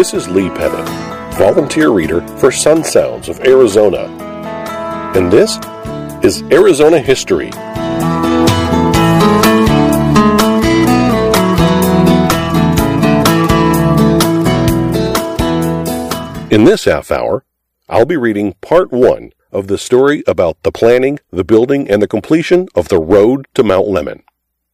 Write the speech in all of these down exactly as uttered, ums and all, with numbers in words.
This is Lee Pettit, volunteer reader for Sun Sounds of Arizona. And this is Arizona History. In this half hour, I'll be reading part one of the story about the planning, the building, and the completion of the road to Mount Lemmon.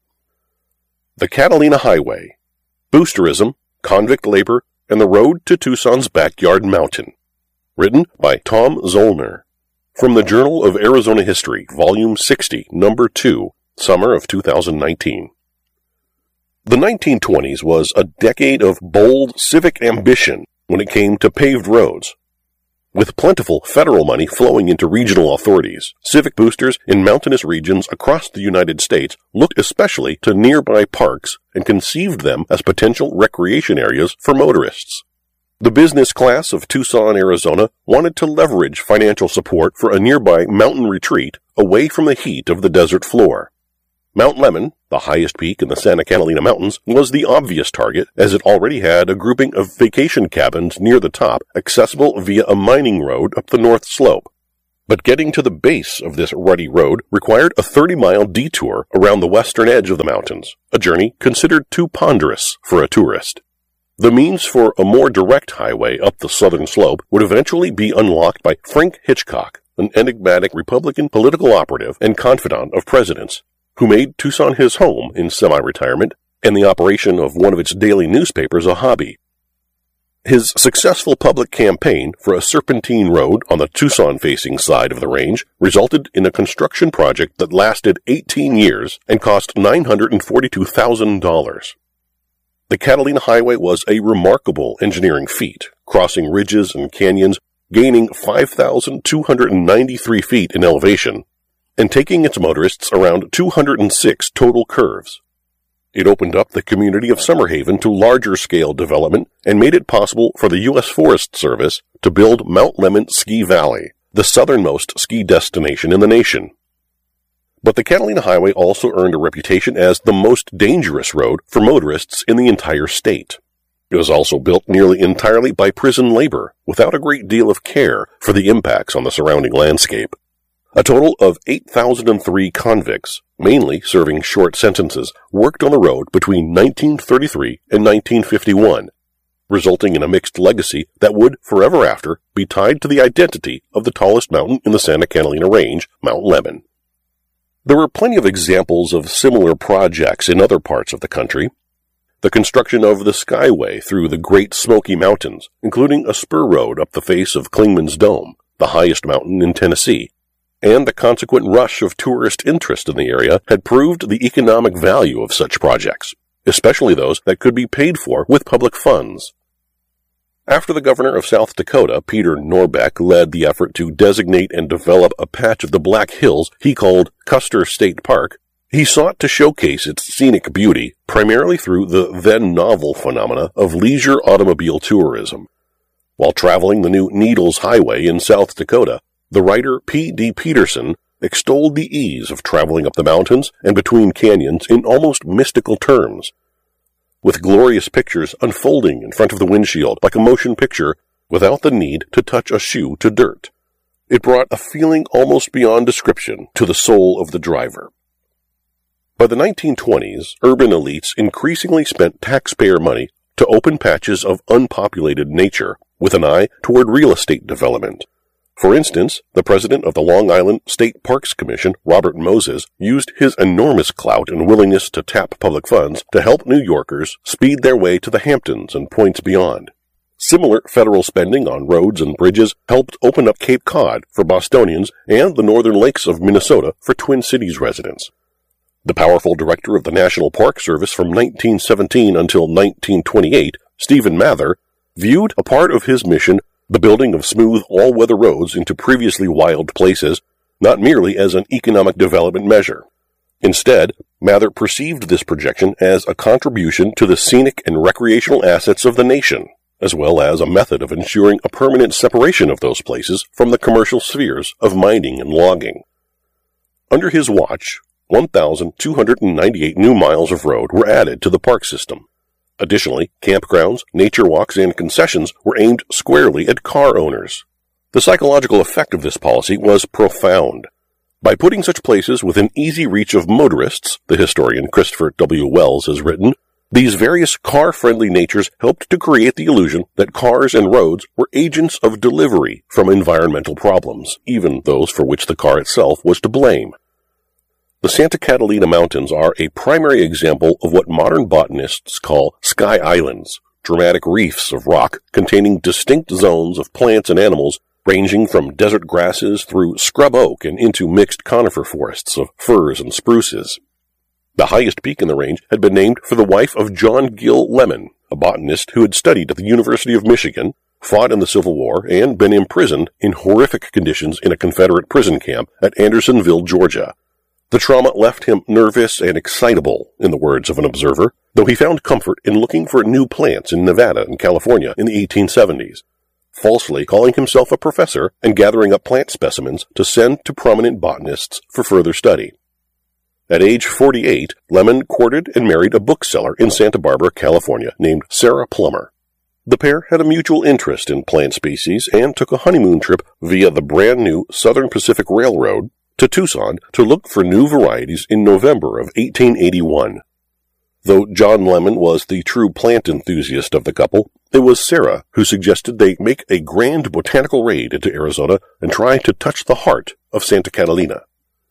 The Catalina Highway, Boosterism, Convict Labor, and the Road to Tucson's Backyard Mountain. Written by Tom Zollner. From the Journal of Arizona History, Volume sixty, Number two, Summer of two thousand nineteen. The nineteen twenties was a decade of bold civic ambition when it came to paved roads. With plentiful federal money flowing into regional authorities, civic boosters in mountainous regions across the United States looked especially to nearby parks and conceived them as potential recreation areas for motorists. The business class of Tucson, Arizona wanted to leverage financial support for a nearby mountain retreat away from the heat of the desert floor. Mount Lemmon, the highest peak in the Santa Catalina Mountains, was the obvious target, as it already had a grouping of vacation cabins near the top, accessible via a mining road up the north slope. But getting to the base of this rutty road required a thirty-mile detour around the western edge of the mountains, a journey considered too ponderous for a tourist. The means for a more direct highway up the southern slope would eventually be unlocked by Frank Hitchcock, an enigmatic Republican political operative and confidant of presidents, who made Tucson his home in semi-retirement and the operation of one of its daily newspapers a hobby. His successful public campaign for a serpentine road on the Tucson-facing side of the range resulted in a construction project that lasted eighteen years and cost nine hundred forty-two thousand dollars. The Catalina Highway was a remarkable engineering feat, crossing ridges and canyons, gaining five thousand two hundred ninety-three feet in elevation, and taking its motorists around two hundred six total curves. It opened up the community of Summerhaven to larger-scale development and made it possible for the U S Forest Service to build Mount Lemmon Ski Valley, the southernmost ski destination in the nation. But the Catalina Highway also earned a reputation as the most dangerous road for motorists in the entire state. It was also built nearly entirely by prison labor, without a great deal of care for the impacts on the surrounding landscape. A total of eight thousand three convicts, mainly serving short sentences, worked on the road between nineteen thirty-three and nineteen fifty-one, resulting in a mixed legacy that would, forever after, be tied to the identity of the tallest mountain in the Santa Catalina Range, Mount Lemmon. There were plenty of examples of similar projects in other parts of the country. The construction of the Skyway through the Great Smoky Mountains, including a spur road up the face of Clingman's Dome, the highest mountain in Tennessee, and the consequent rush of tourist interest in the area had proved the economic value of such projects, especially those that could be paid for with public funds. After the governor of South Dakota, Peter Norbeck, led the effort to designate and develop a patch of the Black Hills he called Custer State Park, he sought to showcase its scenic beauty primarily through the then novel phenomena of leisure automobile tourism. While traveling the new Needles Highway in South Dakota, the writer P D Peterson extolled the ease of traveling up the mountains and between canyons in almost mystical terms. With glorious pictures unfolding in front of the windshield like a motion picture without the need to touch a shoe to dirt, it brought a feeling almost beyond description to the soul of the driver. By the nineteen twenties, urban elites increasingly spent taxpayer money to open patches of unpopulated nature with an eye toward real estate development. For instance, the president of the Long Island State Parks Commission, Robert Moses, used his enormous clout and willingness to tap public funds to help New Yorkers speed their way to the Hamptons and points beyond. Similar federal spending on roads and bridges helped open up Cape Cod for Bostonians and the northern lakes of Minnesota for Twin Cities residents. The powerful director of the National Park Service from nineteen seventeen until nineteen twenty-eight, Stephen Mather, viewed a part of his mission, the building of smooth, all-weather roads into previously wild places, not merely as an economic development measure. Instead, Mather perceived this projection as a contribution to the scenic and recreational assets of the nation, as well as a method of ensuring a permanent separation of those places from the commercial spheres of mining and logging. Under his watch, one thousand two hundred ninety-eight new miles of road were added to the park system. Additionally, campgrounds, nature walks, and concessions were aimed squarely at car owners. The psychological effect of this policy was profound. By putting such places within easy reach of motorists, the historian Christopher W. Wells has written, these various car-friendly natures helped to create the illusion that cars and roads were agents of delivery from environmental problems, even those for which the car itself was to blame. The Santa Catalina Mountains are a primary example of what modern botanists call sky islands, dramatic reefs of rock containing distinct zones of plants and animals ranging from desert grasses through scrub oak and into mixed conifer forests of firs and spruces. The highest peak in the range had been named for the wife of John Gill Lemon, a botanist who had studied at the University of Michigan, fought in the Civil War, and been imprisoned in horrific conditions in a Confederate prison camp at Andersonville, Georgia. The trauma left him nervous and excitable, in the words of an observer, though he found comfort in looking for new plants in Nevada and California in the eighteen seventies, falsely calling himself a professor and gathering up plant specimens to send to prominent botanists for further study. At age forty-eight, Lemon courted and married a bookseller in Santa Barbara, California, named Sarah Plummer. The pair had a mutual interest in plant species and took a honeymoon trip via the brand new Southern Pacific Railroad to Tucson to look for new varieties in November of eighteen eighty-one. Though John Lemon was the true plant enthusiast of the couple, it was Sarah who suggested they make a grand botanical raid into Arizona and try to touch the heart of Santa Catalina.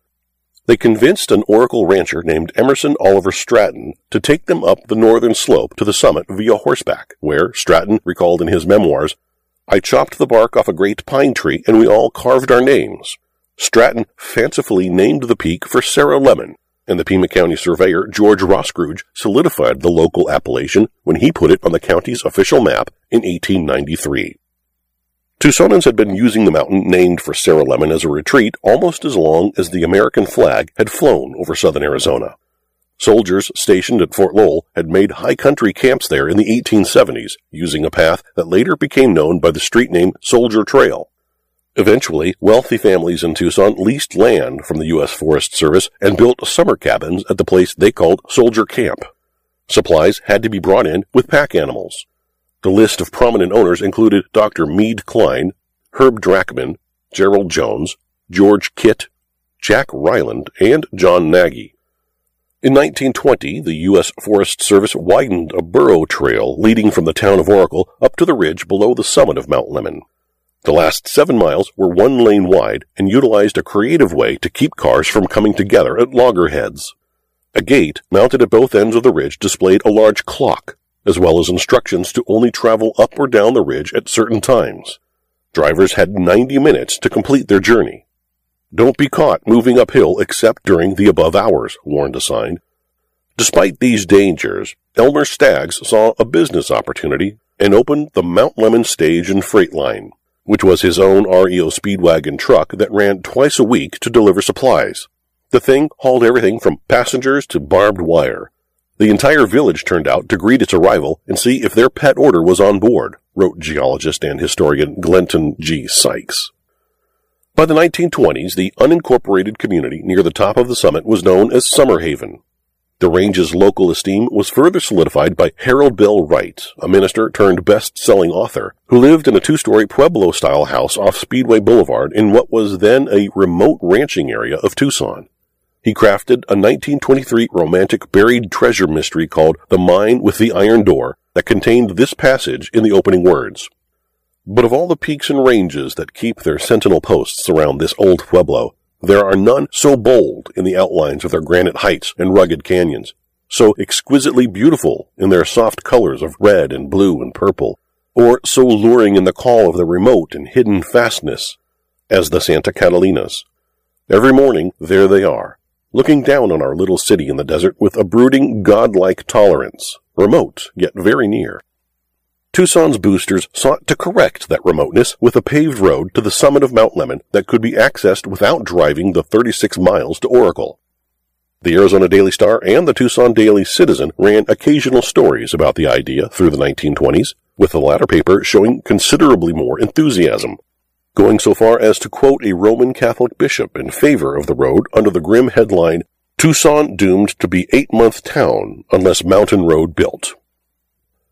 They convinced an Oracle rancher named Emerson Oliver Stratton to take them up the northern slope to the summit via horseback, where, Stratton recalled in his memoirs, I chopped the bark off a great pine tree and we all carved our names. Stratton fancifully named the peak for Sarah Lemon, and the Pima County surveyor George Roscrooge solidified the local appellation when he put it on the county's official map in eighteen ninety-three. Tucsonans had been using the mountain named for Sarah Lemon as a retreat almost as long as the American flag had flown over southern Arizona. Soldiers stationed at Fort Lowell had made high country camps there in the eighteen seventies, using a path that later became known by the street name Soldier Trail. Eventually, wealthy families in Tucson leased land from the U S Forest Service and built summer cabins at the place they called Soldier Camp. Supplies had to be brought in with pack animals. The list of prominent owners included Doctor Meade Klein, Herb Drachman, Gerald Jones, George Kitt, Jack Ryland, and John Nagy. In nineteen twenty, the U S Forest Service widened a burro trail leading from the town of Oracle up to the ridge below the summit of Mount Lemon. The last seven miles were one lane wide and utilized a creative way to keep cars from coming together at loggerheads. A gate mounted at both ends of the ridge displayed a large clock, as well as instructions to only travel up or down the ridge at certain times. Drivers had ninety minutes to complete their journey. Don't be caught moving uphill except during the above hours, warned a sign. Despite these dangers, Elmer Staggs saw a business opportunity and opened the Mount Lemon Stage and Freight Line, which was his own R E O Speedwagon truck that ran twice a week to deliver supplies. The thing hauled everything from passengers to barbed wire. The entire village turned out to greet its arrival and see if their pet order was on board, wrote geologist and historian Glenton G. Sykes. By the nineteen twenties, the unincorporated community near the top of the summit was known as Summerhaven. The range's local esteem was further solidified by Harold Bell Wright, a minister turned best-selling author, who lived in a two-story Pueblo-style house off Speedway Boulevard in what was then a remote ranching area of Tucson. He crafted a nineteen twenty-three romantic buried treasure mystery called The Mine with the Iron Door that contained this passage in the opening words. But of all the peaks and ranges that keep their sentinel posts around this old pueblo, there are none so bold in the outlines of their granite heights and rugged canyons, so exquisitely beautiful in their soft colors of red and blue and purple, or so luring in the call of their remote and hidden fastness as the Santa Catalinas. Every morning, there they are, looking down on our little city in the desert with a brooding, godlike tolerance, remote yet very near. Tucson's boosters sought to correct that remoteness with a paved road to the summit of Mount Lemon that could be accessed without driving the thirty-six miles to Oracle. The Arizona Daily Star and the Tucson Daily Citizen ran occasional stories about the idea through the nineteen twenties, with the latter paper showing considerably more enthusiasm, going so far as to quote a Roman Catholic bishop in favor of the road under the grim headline, Tucson doomed to be eight-month town unless mountain road built.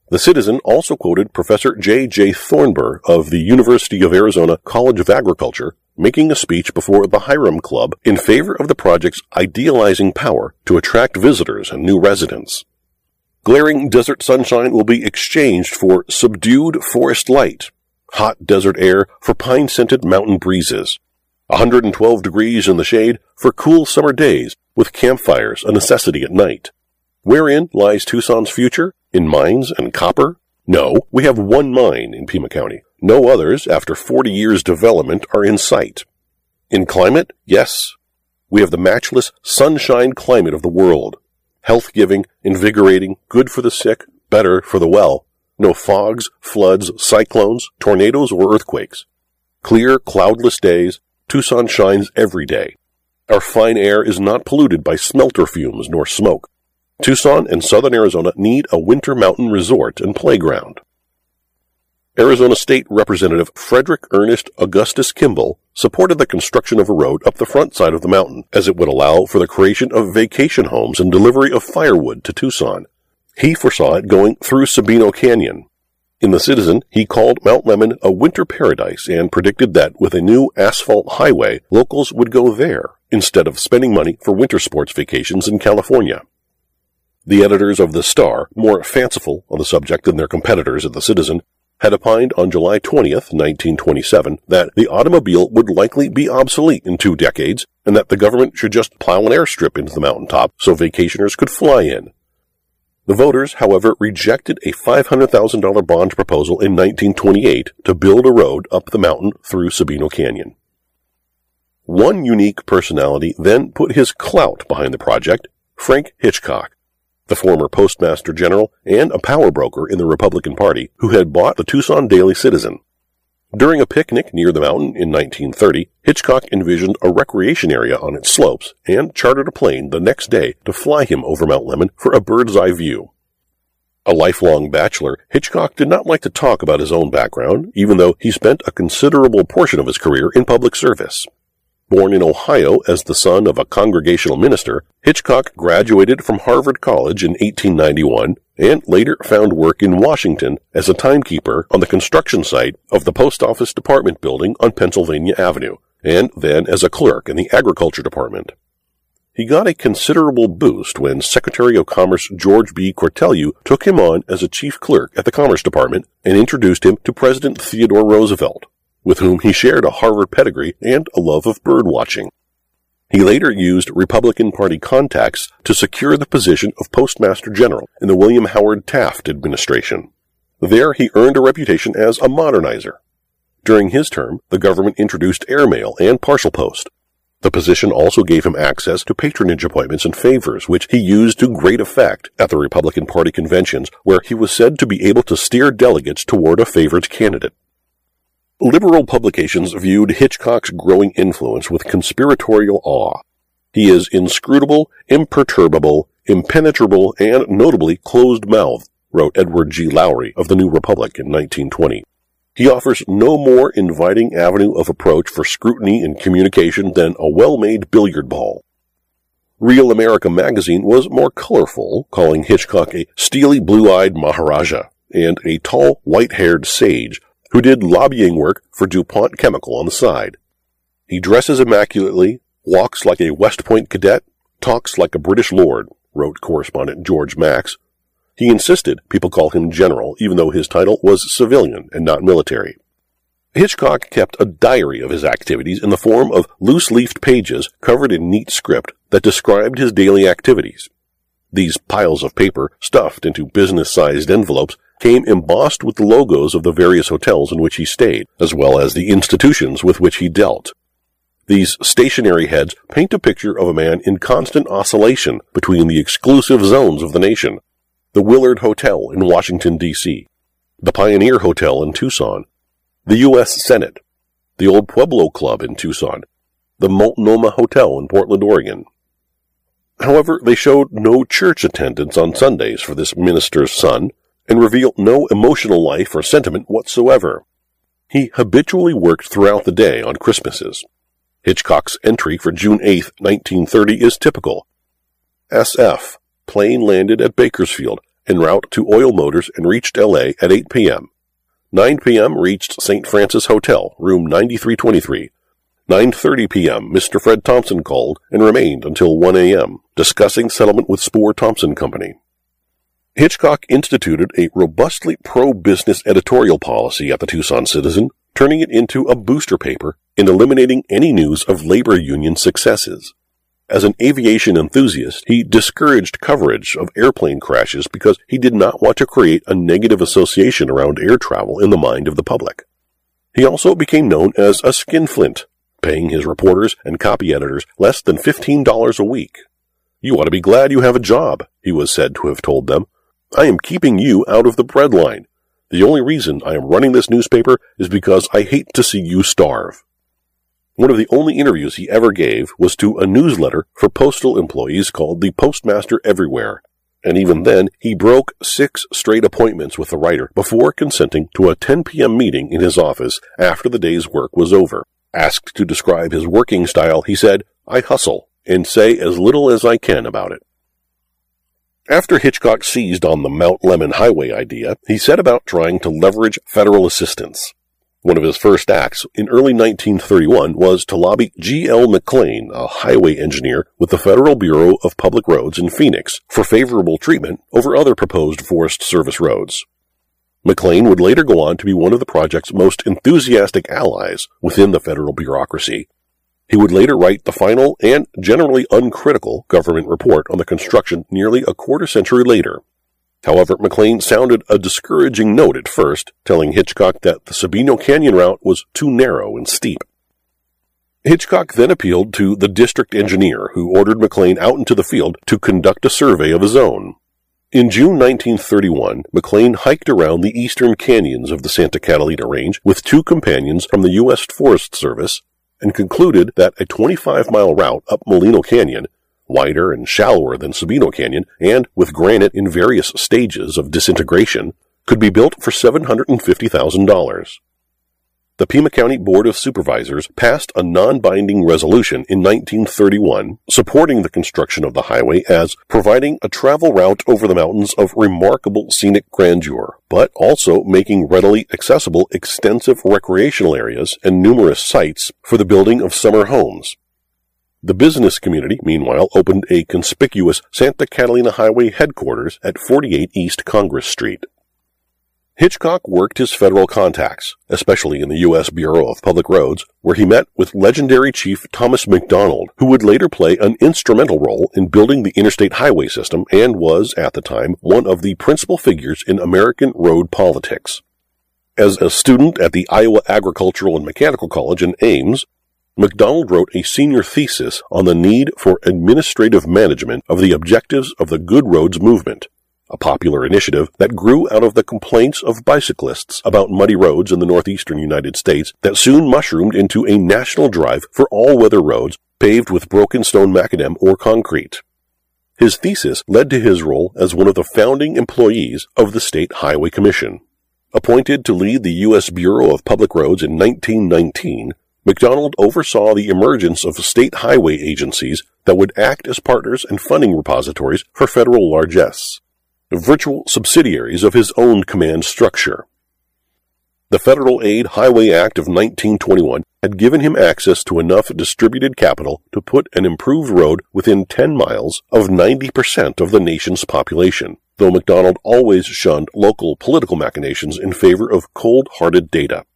The Citizen also quoted Professor J J Thornburg of the University of Arizona College of Agriculture making a speech before the Hiram Club in favor of the project's idealizing power to attract visitors and new residents. Glaring desert sunshine will be exchanged for subdued forest light, hot desert air for pine-scented mountain breezes, one hundred twelve degrees in the shade for cool summer days with campfires a necessity at night. Wherein lies Tucson's future? In mines and copper? No, we have one mine in Pima County. No others, after forty years' development, are in sight. In climate, yes, we have the matchless sunshine climate of the world. Health-giving, invigorating, good for the sick, better for the well. No fogs, floods, cyclones, tornadoes, or earthquakes. Clear, cloudless days, Tucson shines every day. Our fine air is not polluted by smelter fumes nor smoke. Tucson and southern Arizona need a winter mountain resort and playground. Arizona State Representative Frederick Ernest Augustus Kimball supported the construction of a road up the front side of the mountain, as it would allow for the creation of vacation homes and delivery of firewood to Tucson. He foresaw it going through Sabino Canyon. In the Citizen, he called Mount Lemmon a winter paradise and predicted that with a new asphalt highway, locals would go there instead of spending money for winter sports vacations in California. The editors of the Star, more fanciful on the subject than their competitors at the Citizen, had opined on July twentieth, nineteen twenty-seven, that the automobile would likely be obsolete in two decades, and that the government should just plow an airstrip into the mountaintop so vacationers could fly in. The voters, however, rejected a five hundred thousand dollars bond proposal in nineteen twenty-eight to build a road up the mountain through Sabino Canyon. One unique personality then put his clout behind the project, Frank Hitchcock, the former Postmaster General and a power broker in the Republican Party who had bought the Tucson Daily Citizen. During a picnic near the mountain in nineteen thirty, Hitchcock envisioned a recreation area on its slopes and chartered a plane the next day to fly him over Mount Lemmon for a bird's-eye view. A lifelong bachelor, Hitchcock did not like to talk about his own background, even though he spent a considerable portion of his career in public service. Born in Ohio as the son of a congregational minister, Hitchcock graduated from Harvard College in eighteen ninety-one and later found work in Washington as a timekeeper on the construction site of the Post Office Department building on Pennsylvania Avenue, and then as a clerk in the Agriculture Department. He got a considerable boost when Secretary of Commerce George B. Cortelyou took him on as a chief clerk at the Commerce Department and introduced him to President Theodore Roosevelt, with whom he shared a Harvard pedigree and a love of bird watching. He later used Republican Party contacts to secure the position of Postmaster General in the William Howard Taft administration. There he earned a reputation as a modernizer. During his term, the government introduced airmail and parcel post. The position also gave him access to patronage appointments and favors, which he used to great effect at the Republican Party conventions, where he was said to be able to steer delegates toward a favored candidate. Liberal publications viewed Hitchcock's growing influence with conspiratorial awe. He is inscrutable, imperturbable, impenetrable, and notably closed-mouthed, wrote Edward G. Lowry of the New Republic in nineteen twenty. He offers no more inviting avenue of approach for scrutiny and communication than a well-made billiard ball. Real America magazine was more colorful, calling Hitchcock a steely blue-eyed Maharaja and a tall, white-haired sage who did lobbying work for DuPont Chemical on the side. He dresses immaculately, walks like a West Point cadet, talks like a British lord, wrote correspondent George Max. He insisted people call him general, even though his title was civilian and not military. Hitchcock kept a diary of his activities in the form of loose-leafed pages covered in neat script that described his daily activities. These piles of paper, stuffed into business-sized envelopes, came embossed with the logos of the various hotels in which he stayed, as well as the institutions with which he dealt. These stationary heads paint a picture of a man in constant oscillation between the exclusive zones of the nation: the Willard Hotel in Washington, D C, the Pioneer Hotel in Tucson, the U S Senate, the Old Pueblo Club in Tucson, the Multnomah Hotel in Portland, Oregon. However, they showed no church attendance on Sundays for this minister's son, and reveal no emotional life or sentiment whatsoever. He habitually worked throughout the day on Christmases. Hitchcock's entry for June eighth, nineteen thirty is typical. S F Plane landed at Bakersfield. en route to Oil Motors and reached L A at eight p.m. nine p.m. reached Saint Francis Hotel, room ninety-three twenty-three. nine thirty p.m. Mister Fred Thompson called and remained until one a.m., discussing settlement with Spoor Thompson Company. Hitchcock instituted a robustly pro-business editorial policy at the Tucson Citizen, turning it into a booster paper and eliminating any news of labor union successes. As an aviation enthusiast, he discouraged coverage of airplane crashes because he did not want to create a negative association around air travel in the mind of the public. He also became known as a skinflint, paying his reporters and copy editors less than fifteen dollars a week. "You ought to be glad you have a job," he was said to have told them. "I am keeping you out of the breadline. The only reason I am running this newspaper is because I hate to see you starve." One of the only interviews he ever gave was to a newsletter for postal employees called the Postmaster Everywhere, and even then he broke six straight appointments with the writer before consenting to a ten p.m. meeting in his office after the day's work was over. Asked to describe his working style, he said, "I hustle and say as little as I can about it." After Hitchcock seized on the Mount Lemmon Highway idea, he set about trying to leverage federal assistance. One of his first acts in early nineteen thirty-one was to lobby G L McLean, a highway engineer with the Federal Bureau of Public Roads in Phoenix, for favorable treatment over other proposed Forest Service roads. McLean would later go on to be one of the project's most enthusiastic allies within the federal bureaucracy. He would later write the final and generally uncritical government report on the construction nearly a quarter century later. However, McLean sounded a discouraging note at first, telling Hitchcock that the Sabino Canyon route was too narrow and steep. Hitchcock then appealed to the district engineer, who ordered McLean out into the field to conduct a survey of his own. In June nineteen thirty-one, McLean hiked around the eastern canyons of the Santa Catalina Range with two companions from the U S Forest Service and concluded that a twenty-five mile route up Molino Canyon, wider and shallower than Sabino Canyon, and with granite in various stages of disintegration, could be built for seven hundred fifty thousand dollars. The Pima County Board of Supervisors passed a non-binding resolution in nineteen thirty-one supporting the construction of the highway as providing a travel route over the mountains of remarkable scenic grandeur, but also making readily accessible extensive recreational areas and numerous sites for the building of summer homes. The business community, meanwhile, opened a conspicuous Santa Catalina Highway headquarters at forty-eight East Congress Street. Hitchcock worked his federal contacts, especially in the U S Bureau of Public Roads, where he met with legendary Chief Thomas McDonald, who would later play an instrumental role in building the interstate highway system and was, at the time, one of the principal figures in American road politics. As a student at the Iowa Agricultural and Mechanical College in Ames, McDonald wrote a senior thesis on the need for administrative management of the objectives of the Good Roads movement, a popular initiative that grew out of the complaints of bicyclists about muddy roads in the northeastern United States that soon mushroomed into a national drive for all-weather roads paved with broken stone macadam or concrete. His thesis led to his role as one of the founding employees of the State Highway Commission. Appointed to lead the U S Bureau of Public Roads in nineteen nineteen, McDonald oversaw the emergence of state highway agencies that would act as partners and funding repositories for federal largesse, virtual subsidiaries of his own command structure. The Federal Aid Highway Act of nineteen twenty-one had given him access to enough distributed capital to put an improved road within ten miles of ninety percent of the nation's population, though McDonald always shunned local political machinations in favor of cold-hearted data.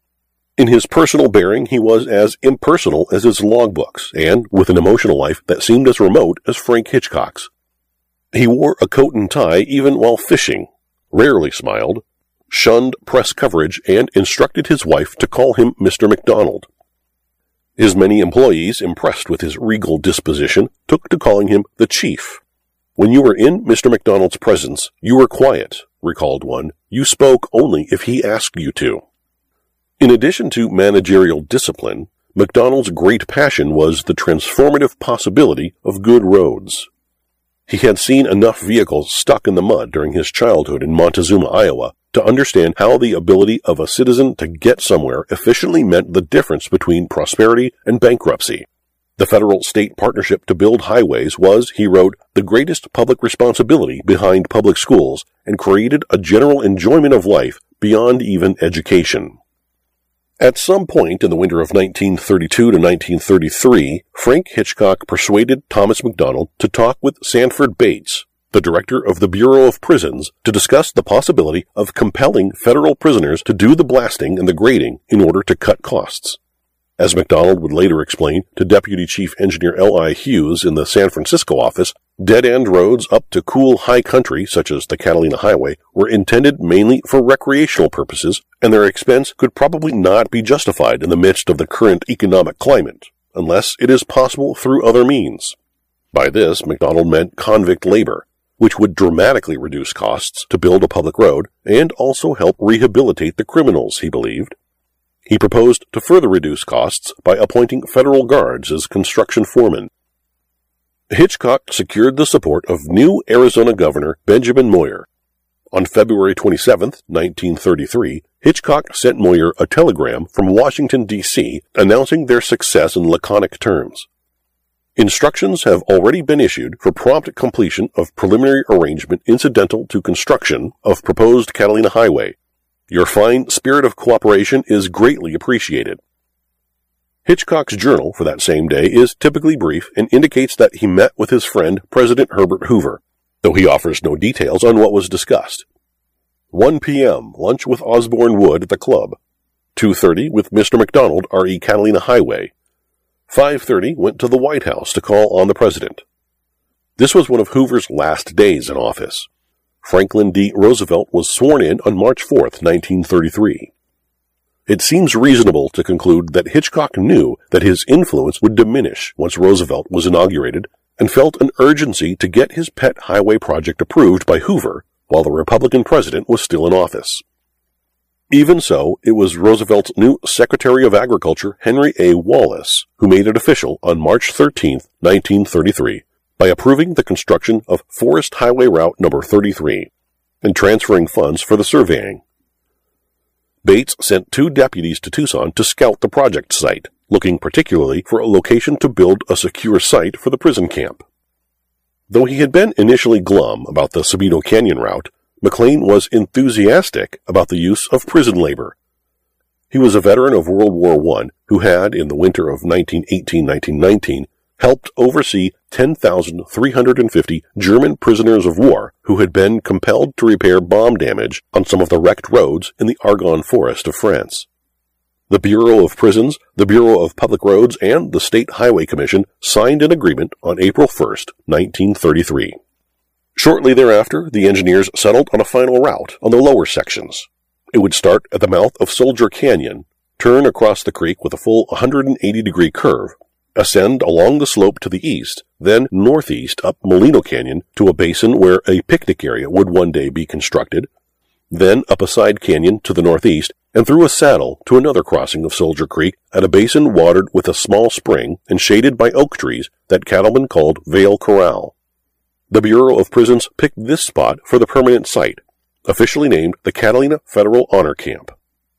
In his personal bearing, he was as impersonal as his logbooks, and with an emotional life that seemed as remote as Frank Hitchcock's. He wore a coat and tie even while fishing, rarely smiled, shunned press coverage, and instructed his wife to call him Mister McDonald. His many employees, impressed with his regal disposition, took to calling him the Chief. "When you were in Mister McDonald's presence, you were quiet," recalled one. "You spoke only if he asked you to." In addition to managerial discipline, McDonald's great passion was the transformative possibility of good roads. He had seen enough vehicles stuck in the mud during his childhood in Montezuma, Iowa, to understand how the ability of a citizen to get somewhere efficiently meant the difference between prosperity and bankruptcy. The federal-state partnership to build highways was, he wrote, the greatest public responsibility behind public schools and created a general enjoyment of life beyond even education. At some point in the winter of nineteen thirty-two to nineteen thirty-three, Frank Hitchcock persuaded Thomas McDonald to talk with Sanford Bates, the director of the Bureau of Prisons, to discuss the possibility of compelling federal prisoners to do the blasting and the grading in order to cut costs. As McDonald would later explain to Deputy Chief Engineer L I Hughes in the San Francisco office, dead-end roads up to cool high country, such as the Catalina Highway, were intended mainly for recreational purposes, and their expense could probably not be justified in the midst of the current economic climate, unless it is possible through other means. By this, McDonald meant convict labor, which would dramatically reduce costs to build a public road and also help rehabilitate the criminals, he believed. He proposed to further reduce costs by appointing federal guards as construction foremen. Hitchcock secured the support of new Arizona Governor Benjamin Moyer. On February twenty-seventh, nineteen thirty-three, Hitchcock sent Moyer a telegram from Washington, D C announcing their success in laconic terms. Instructions have already been issued for prompt completion of preliminary arrangement incidental to construction of proposed Catalina Highway. Your fine spirit of cooperation is greatly appreciated. Hitchcock's journal for that same day is typically brief and indicates that he met with his friend President Herbert Hoover, though he offers no details on what was discussed. one p.m. Lunch with Osborne Wood at the club. two thirty with Mister McDonald, R E Catalina Highway. five thirty went to the White House to call on the President. This was one of Hoover's last days in office. Franklin D. Roosevelt was sworn in on March fourth, nineteen thirty-three. It seems reasonable to conclude that Hitchcock knew that his influence would diminish once Roosevelt was inaugurated and felt an urgency to get his pet highway project approved by Hoover while the Republican president was still in office. Even so, it was Roosevelt's new Secretary of Agriculture, Henry A. Wallace, who made it official on March thirteenth, nineteen thirty-three, by approving the construction of Forest Highway Route number thirty-three and transferring funds for the surveying. Bates sent two deputies to Tucson to scout the project site, looking particularly for a location to build a secure site for the prison camp. Though he had been initially glum about the Sabino Canyon route, McLean was enthusiastic about the use of prison labor. He was a veteran of World War One who had, in the winter of nineteen eighteen to nineteen nineteen, helped oversee ten thousand three hundred fifty German prisoners of war who had been compelled to repair bomb damage on some of the wrecked roads in the Argonne Forest of France. The Bureau of Prisons, the Bureau of Public Roads, and the State Highway Commission signed an agreement on April first, nineteen thirty-three. Shortly thereafter, the engineers settled on a final route on the lower sections. It would start at the mouth of Soldier Canyon, turn across the creek with a full one hundred eighty degree curve, ascend along the slope to the east, then northeast up Molino Canyon to a basin where a picnic area would one day be constructed, then up a side canyon to the northeast, and through a saddle to another crossing of Soldier Creek at a basin watered with a small spring and shaded by oak trees that cattlemen called Vale Corral. The Bureau of Prisons picked this spot for the permanent site, officially named the Catalina Federal Honor Camp.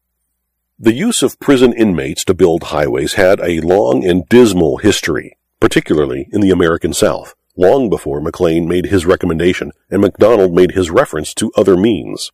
The use of prison inmates to build highways had a long and dismal history, particularly in the American South, long before McLean made his recommendation and McDonald made his reference to other means.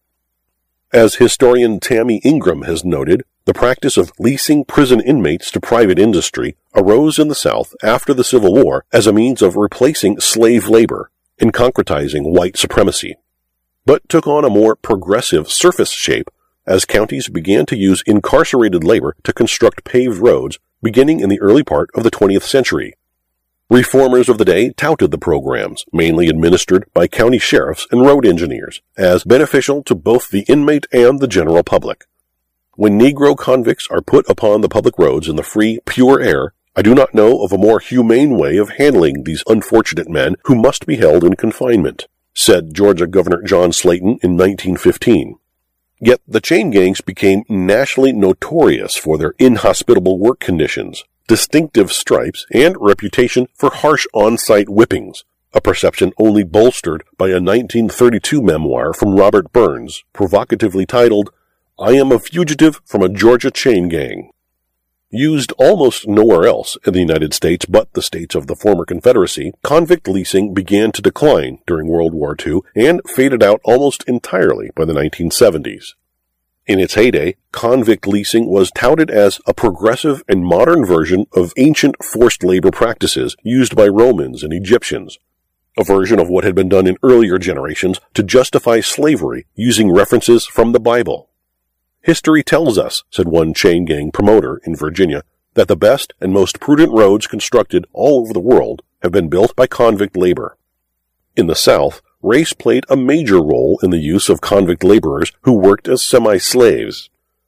As historian Tammy Ingram has noted, the practice of leasing prison inmates to private industry arose in the South after the Civil War as a means of replacing slave labor and concretizing white supremacy, but took on a more progressive surface shape as counties began to use incarcerated labor to construct paved roads beginning in the early part of the twentieth century. Reformers of the day touted the programs, mainly administered by county sheriffs and road engineers, as beneficial to both the inmate and the general public. When Negro convicts are put upon the public roads in the free, pure air, I do not know of a more humane way of handling these unfortunate men who must be held in confinement, said Georgia Governor John Slayton in nineteen fifteen. Yet the chain gangs became nationally notorious for their inhospitable work conditions, distinctive stripes, and reputation for harsh on-site whippings, a perception only bolstered by a nineteen thirty-two memoir from Robert Burns, provocatively titled, "I Am a Fugitive from a Georgia Chain Gang." Used almost nowhere else in the United States but the states of the former Confederacy, convict leasing began to decline during World War Two and faded out almost entirely by the nineteen seventies. In its heyday, convict leasing was touted as a progressive and modern version of ancient forced labor practices used by Romans and Egyptians, a version of what had been done in earlier generations to justify slavery using references from the Bible. History tells us, said one chain gang promoter in Virginia, that the best and most prudent roads constructed all over the world have been built by convict labor. In the South, race played a major role in the use of convict laborers who worked as semi-slaves.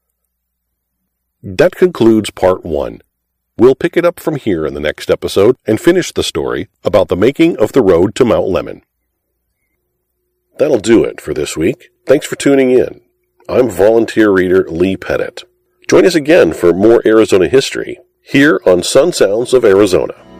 That concludes part one. We'll pick it up from here in the next episode and finish the story about the making of the road to Mount Lemmon. That'll do it for this week. Thanks for tuning in. I'm volunteer reader Lee Pettit. Join us again for more Arizona history here on Sun Sounds of Arizona.